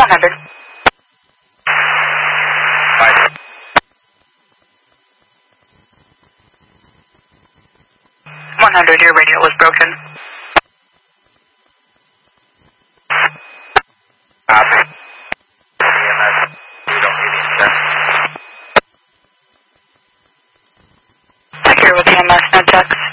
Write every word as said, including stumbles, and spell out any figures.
one hundred. one hundred, your radio was broken. Copy. E M S, we don't need any stress. Secure with E M S, no checks.